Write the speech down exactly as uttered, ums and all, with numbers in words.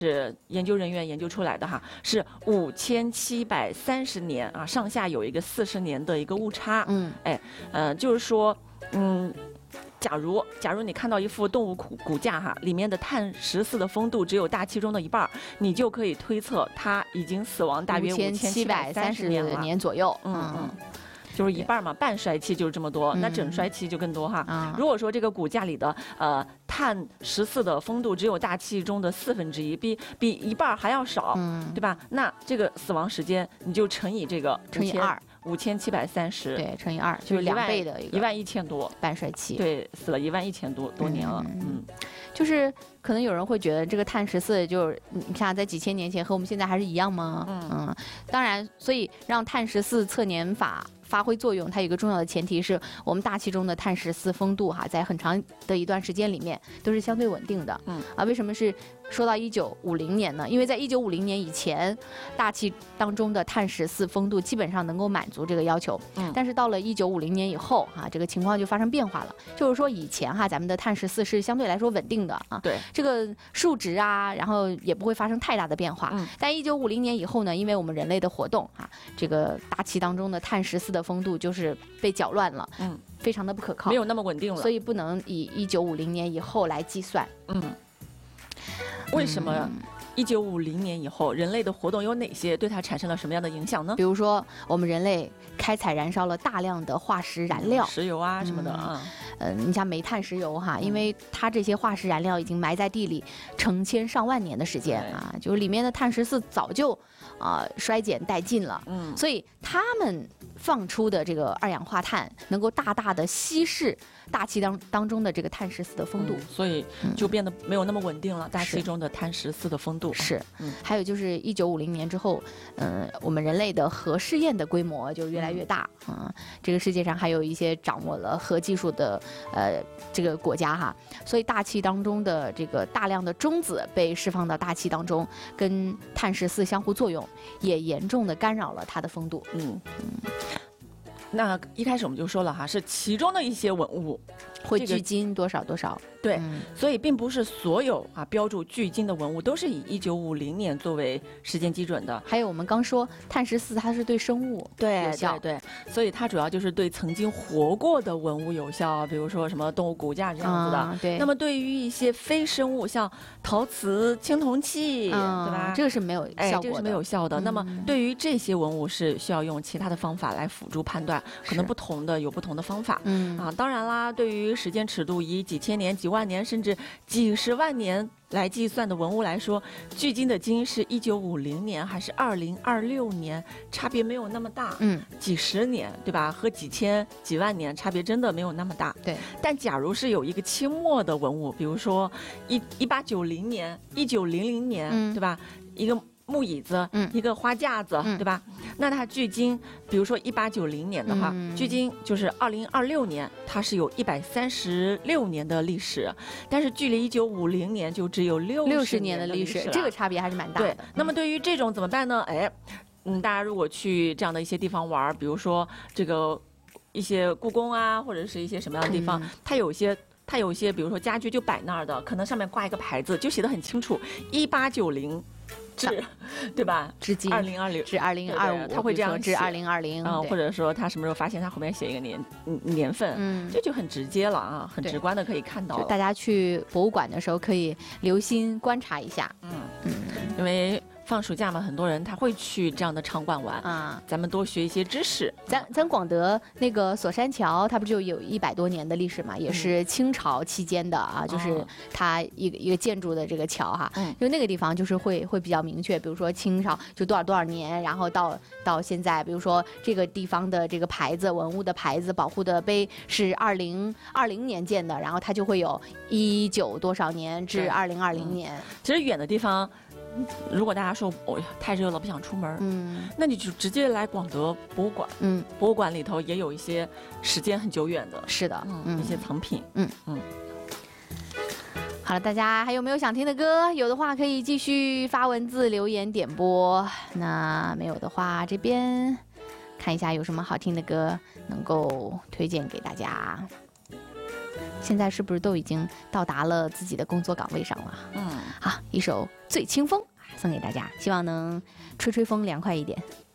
是研究人员研究出来的哈，是五千七百三十年啊，上下有一个四十年的一个误差。 嗯， 哎，呃，就是说，嗯。假如假如你看到一副动物骨骨架哈，里面的碳十四的丰度只有大气中的一半，你就可以推测它已经死亡大约五千七百三十年年左右。 嗯嗯。就是一半嘛，半衰期就是这么多，那整衰期就更多哈。嗯、如果说这个骨架里的呃碳十四的丰度只有大气中的四分之一，比比一半还要少，嗯、对吧？那这个死亡时间你就乘以这个乘以二， 五千七百三十， 对，乘以二就是两倍的一个一万一千多半衰期， 对，死了一万一千多多年了，嗯。嗯就是可能有人会觉得这个碳十四就是你看在几千年前和我们现在还是一样吗？嗯嗯，当然，所以让碳十四测年法发挥作用，它有一个重要的前提是我们大气中的碳十四丰度哈，在很长的一段时间里面都是相对稳定的。嗯啊，为什么是说到一九五零年呢？因为在一九五零年以前，大气当中的碳十四丰度基本上能够满足这个要求。嗯，但是到了一九五零年以后哈，这个情况就发生变化了。就是说以前哈，咱们的碳十四是相对来说稳定的啊， 对这个数值啊，然后也不会发生太大的变化。嗯，但一九五零年以后呢，因为我们人类的活动啊，这个大气当中的碳十四的丰度就是被搅乱了，嗯，非常的不可靠， 没有那么稳定了， 所以不能以一九五零年以后来计算。嗯， 为什么一九五零年以后人类的活动有哪些，对它产生了什么样的影响呢？ 比如说，我们人类开采燃烧了大量的化石燃料， 石油啊什么的啊。 嗯，呃，你像煤炭、石油哈，因为它这些化石燃料已经埋在地里成千上万年的时间啊，就是里面的碳十四早就啊、呃、衰减殆尽了。嗯，所以它们放出的这个二氧化碳能够大大的稀释大气当当中的这个碳十四的丰度， 嗯，所以就变得没有那么稳定了。大气中的碳十四的丰度是，嗯，还有就是一九五零年之后，嗯，我们人类的核试验的规模就越来越大，嗯，这个世界上还有一些掌握了核技术的呃这个国家哈，所以大气当中的这个大量的中子被释放到大气当中，跟碳十四相互作用，也严重的干扰了它的丰度。嗯嗯。 那一开始我们就说了哈，是其中的一些文物会距今多少多少， 对，嗯，所以并不是所有啊标注距今的文物都是以一九五零年作为时间基准的。 还有我们刚说碳十四它是对生物对有效， 对对，所以它主要就是对曾经活过的文物有效，比如说什么动物骨架这样子的。嗯，对。那么对于一些非生物，像陶瓷、青铜器，嗯，对吧？ 这个是没有效果的， 哎，这个是没有效的。嗯，那么对于这些文物是需要用其他的方法来辅助判断。可能不同的有不同的方法，嗯啊，当然啦，对于时间尺度以几千年、几万年甚至几十万年来计算的文物来说，距今的今是一九五零年还是二零二六年，差别没有那么大，嗯，几十年对吧？和几千、几万年差别真的没有那么大， 对。 但假如是有一个清末的文物，比如说一一八九零年、一九零零年，嗯，对吧？一个木椅子，嗯，一个花架子，嗯，对吧？那它距今，比如说一八九零年的话，嗯，距今就是二零二六年，它是有一百三十六年的历史，但是距离一九五零年就只有六六十年的历史，这个差别还是蛮大的。 对，那么对于这种怎么办呢？哎，嗯，大家如果去这样的一些地方玩，比如说这个一些故宫啊，或者是一些什么样的地方，嗯，它有些。它有一些，比如说家具就摆那儿的，可能上面挂一个牌子，就写得很清楚，一八九零至，对吧？ 至今二零二零至二零二五， 他会这样至二零二零， 嗯，或者说他什么时候发现，他后面写一个年年份，嗯，这就很直接了啊，很直观的可以看到。 大家去博物馆的时候可以留心观察一下，嗯嗯，因为。放暑假嘛，很多人他会去这样的场馆玩啊，咱们多学一些知识。 咱咱广德那个锁山桥，它不就有一百多年的历史嘛，也是清朝期间的啊，嗯，就是它一个一个建筑的这个桥哈，嗯，就那个地方就是会会比较明确，比如说清朝就多少多少年，然后到到现在，比如说这个地方的这个牌子文物的牌子保护的碑是二零二零年建的，然后它就会有一九多少年至二零二零年，嗯。 其实远的地方。如果大家说哦呀太热了不想出门，嗯，那你就直接来广德博物馆，嗯，博物馆里头也有一些时间很久远的， 是的， 嗯，一些藏品，嗯嗯。 好了，大家还有没有想听的歌？有的话可以继续发文字留言点播，那没有的话，这边看一下有什么好听的歌能够推荐给大家。 现在是不是都已经到达了自己的工作岗位上了？嗯，好，一首《醉清风》送给大家，希望能吹吹风凉快一点。